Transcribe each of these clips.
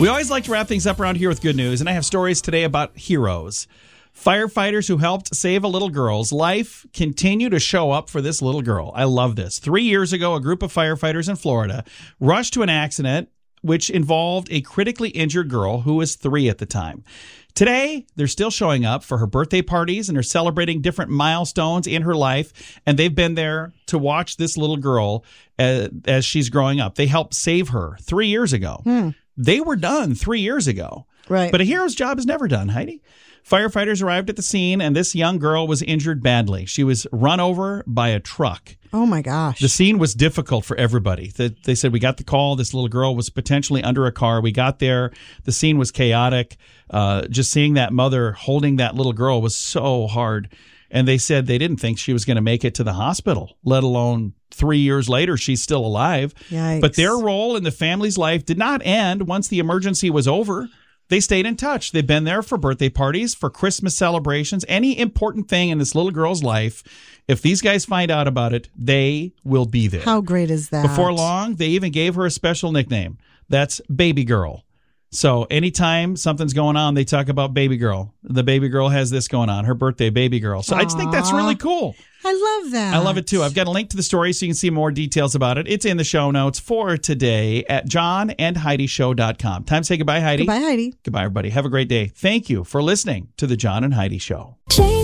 We always like to wrap things up around here with good news, and I have stories today about heroes. Firefighters who helped save a little girl's life continue to show up for this little girl. I love this. 3 years ago, a group of firefighters in Florida rushed to an accident which involved a critically injured girl who was 3 at the time. Today, they're still showing up for her birthday parties and are celebrating different milestones in her life, and they've been there to watch this little girl as she's growing up. They helped save her 3 years ago. They were done 3 years ago. Right. But a hero's job is never done, Heidi. Firefighters arrived at the scene, and this young girl was injured badly. She was run over by a truck. Oh, my gosh. The scene was difficult for everybody. They said, we got the call. This little girl was potentially under a car. We got there. The scene was chaotic. Just seeing that mother holding that little girl was so hard. And they said they didn't think she was going to make it to the hospital, let alone 3 years later, she's still alive. Yikes. But their role in the family's life did not end once the emergency was over. They stayed in touch. They've been there for birthday parties, for Christmas celebrations, any important thing in this little girl's life. If these guys find out about it, they will be there. How great is that? Before long, they even gave her a special nickname. That's Baby Girl. So anytime something's going on, they talk about Baby Girl. The baby girl has this going on, her birthday, Baby Girl. So I just think that's really cool. I love that. I love it too. I've got a link to the story so you can see more details about it. It's in the show notes for today at johnandheidishow.com. Time to say goodbye, Heidi. Goodbye, Heidi. Goodbye, everybody. Have a great day. Thank you for listening to the John and Heidi Show.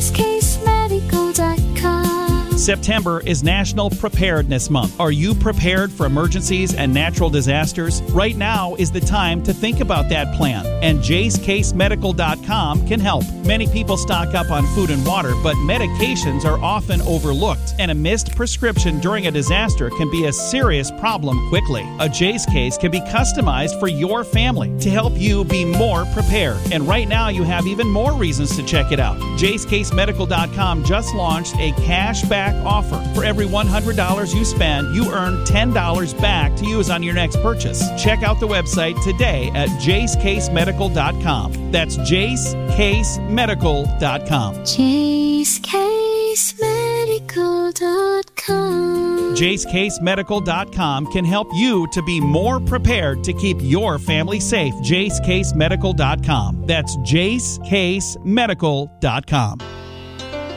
JaceCaseMedical.com. September is National Preparedness Month. Are you prepared for emergencies and natural disasters? Right now is the time to think about that plan, and JaceCaseMedical.com can help. Many people stock up on food and water, but medications are often overlooked, and a missed prescription during a disaster can be a serious problem quickly. A Jace case can be customized for your family to help you be more prepared. And right now you have even more reasons to check it out. JaceCaseMedical.com just launched a cashback offer. For every $100 you spend, you earn $10 back to use on your next purchase. Check out the website today at JaceCaseMedical.com. That's JaceCaseMedical.com. JaceCaseMedical.com. JaceCaseMedical.com can help you to be more prepared to keep your family safe. JaceCaseMedical.com. That's JaceCaseMedical.com.